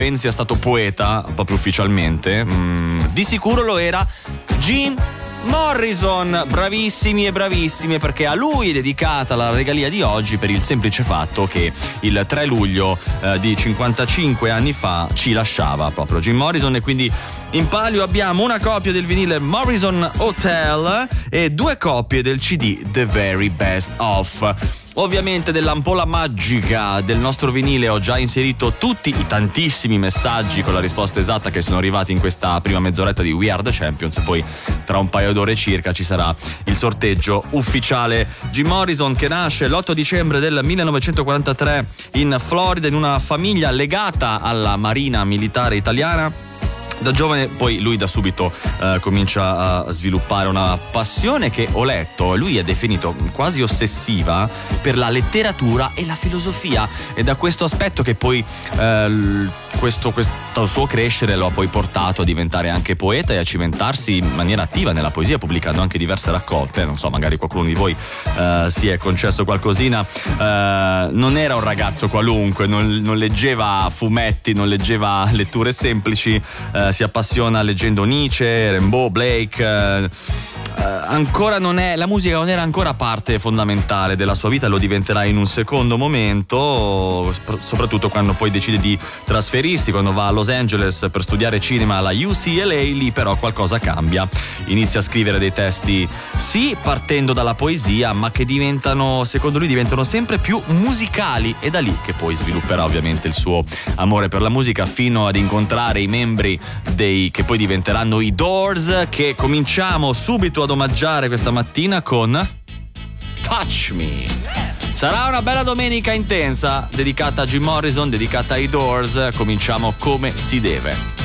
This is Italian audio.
sia stato poeta, proprio ufficialmente, di sicuro lo era Jim Morrison. Bravissimi e bravissime, perché a lui è dedicata la regalia di oggi, per il semplice fatto che il 3 luglio di 55 anni fa ci lasciava proprio Jim Morrison. E quindi in palio abbiamo una copia del vinile Morrison Hotel e 2 copie del CD The Very Best Of. Ovviamente dell'ampolla magica del nostro vinile ho già inserito tutti i tantissimi messaggi con la risposta esatta che sono arrivati in questa prima mezz'oretta di We Are The Champions, e poi tra un paio d'ore circa ci sarà il sorteggio ufficiale. Jim Morrison, che nasce l'8 dicembre del 1943 in Florida in una famiglia legata alla Marina Militare Italiana. Da giovane poi lui da subito comincia a sviluppare una passione che ho letto, lui ha definito quasi ossessiva, per la letteratura e la filosofia, e da questo aspetto che poi questo suo crescere lo ha poi portato a diventare anche poeta e a cimentarsi in maniera attiva nella poesia, pubblicando anche diverse raccolte. Non so, magari qualcuno di voi si è concesso qualcosina. Non era un ragazzo qualunque, non leggeva fumetti, non leggeva letture semplici, si appassiona leggendo Nietzsche, Rimbaud, Blake. Ancora la musica non era ancora parte fondamentale della sua vita, lo diventerà in un secondo momento, soprattutto quando poi decide di trasferirsi, quando va a Los Angeles per studiare cinema alla UCLA. Lì però qualcosa cambia, inizia a scrivere dei testi sì partendo dalla poesia, ma che secondo lui diventano sempre più musicali, e da lì che poi svilupperà ovviamente il suo amore per la musica, fino ad incontrare i membri che poi diventeranno i Doors, che cominciamo subito ad omaggiare questa mattina con Touch Me. Sarà una bella domenica intensa, dedicata a Jim Morrison, dedicata ai Doors. Cominciamo come si deve.